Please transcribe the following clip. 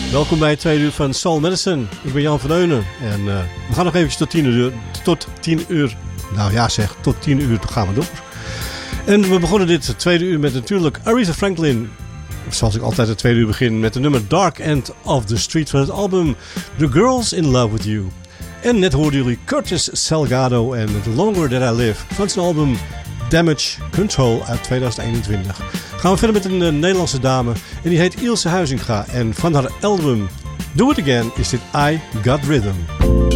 Welkom bij het tweede uur van Soul Medicine. Ik ben Jan van Eunen en we gaan nog eventjes tot 10 uur. Nou ja zeg, tot 10 uur gaan we door. En we begonnen dit tweede uur met natuurlijk Aretha Franklin. Zoals ik altijd het tweede uur begin met de nummer Dark End of the Street van het album The Girls in Love With You. En net hoorden jullie Curtis Salgado en The Longer That I Live van zijn album Damage Control uit 2021. Gaan we verder met een Nederlandse dame en die heet Ilse Huizinga. En van haar album Do It Again is dit I Got Rhythm.